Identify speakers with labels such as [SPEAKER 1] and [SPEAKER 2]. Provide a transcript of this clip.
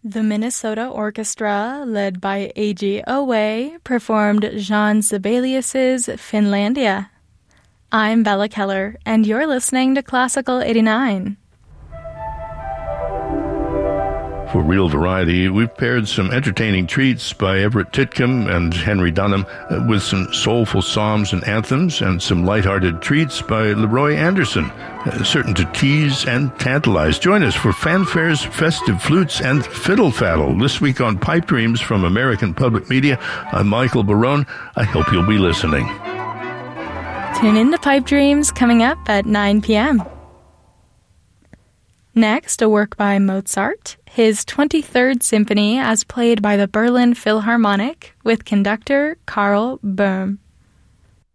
[SPEAKER 1] The Minnesota Orchestra, led by A.G. Owe, performed Jean Sibelius's Finlandia. I'm Bella Keller, and you're listening to Classical 89.
[SPEAKER 2] For real variety, we've paired some entertaining treats by Everett Titcomb and Henry Dunham with some soulful psalms and anthems and some lighthearted treats by Leroy Anderson, certain to tease and tantalize. Join us for fanfares, festive flutes, and fiddle faddle this week on Pipe Dreams from American Public Media. I'm Michael Barone. I hope you'll be listening.
[SPEAKER 1] Tune in to Pipe Dreams coming up at 9 p.m. Next, a work by Mozart, his 23rd Symphony as played by the Berlin Philharmonic with conductor Karl Böhm.